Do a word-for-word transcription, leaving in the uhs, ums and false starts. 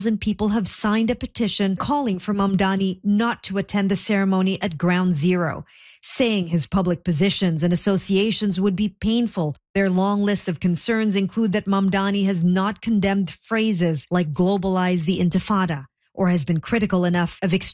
people have signed a petition calling for Mamdani not to attend the ceremony at Ground Zero, saying his public positions and associations would be painful. Their long list of concerns include that Mamdani has not condemned phrases like globalize the Intifada or has been critical enough of extreme